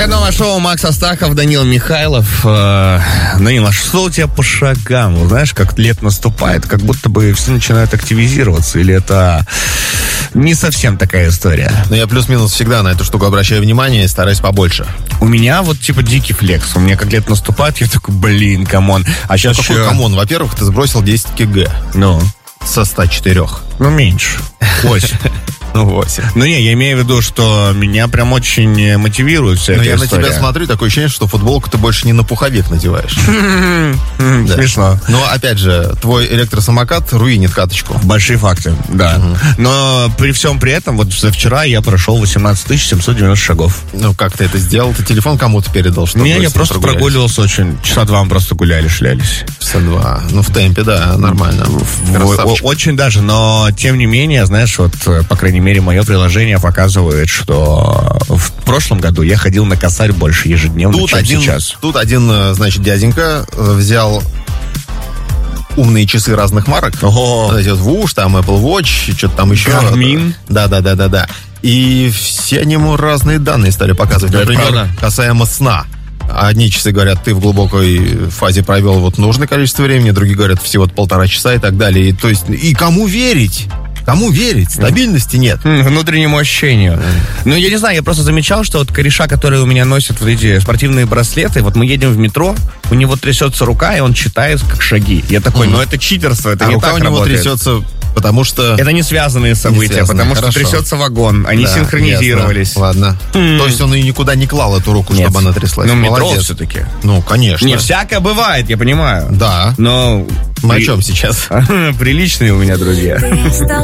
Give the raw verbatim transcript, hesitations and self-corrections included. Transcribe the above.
Пока новое шоу Макс Астахов, Данил Михайлов. Э, Данил, а что у тебя по шагам? Знаешь, как лет наступает, как будто бы все начинает активизироваться. Или это не совсем такая история? Но я плюс-минус всегда на эту штуку обращаю внимание и стараюсь побольше. У меня вот типа дикий флекс. У меня как лет наступает, я такой, блин, камон. А сейчас ну, какой еще... камон? Во-первых, ты сбросил десять килограмм. Ну? Со ста четырёх. Ну, меньше. восемь. Ну, восемь. Ну, не, я имею в виду, что меня прям очень мотивирует вся эта история. Но я история. на тебя смотрю, такое ощущение, что футболку ты больше не на пуховик надеваешь. Смешно. Но, опять же, твой электросамокат руинит каточку. Большие факты, да. Но при всем при этом, вот вчера я прошел восемнадцать тысяч семьсот девяносто шагов. Ну, как ты это сделал? Ты телефон кому-то передал, чтобы... Не, я просто прогуливался очень. Часа два мы просто гуляли, шлялись. Часа два. Ну, в темпе, да, нормально. Очень даже, но тем не менее, знаешь, вот, по крайней мере, мое приложение показывает, что в прошлом году я ходил на косарь больше ежедневно, тут чем один, сейчас. Тут один, значит, дяденька взял умные часы разных марок. Ого. Вот эти вот Whoosh, там Apple Watch, что-то там еще. Garmin. Да-да-да-да-да. И все они ему разные данные стали показывать. Да, например, касаемо сна. Одни часы говорят, ты в глубокой фазе провел вот нужное количество времени, другие говорят, всего полтора часа и так далее. И, то есть, и кому верить? Кому верить? Стабильности нет. Внутреннему ощущению. Ну, я не знаю, я просто замечал, что вот кореша, которые у меня носят вот эти спортивные браслеты, вот мы едем в метро, у него трясется рука, и он считает как шаги. Я такой, ну это читерство, это а не рука так у него работает. трясется, потому что... Это не связанные события, не связанные, потому хорошо. что трясется вагон, они Да, синхронизировались. Ясно. Ладно. Mm. То есть он и никуда не клал эту руку, Нет. чтобы она тряслась. Ну, метро Молодец. все-таки. Ну, конечно. Не всякое бывает, я понимаю. Да. Но... Мы о чем сейчас? Приличные у меня друзья.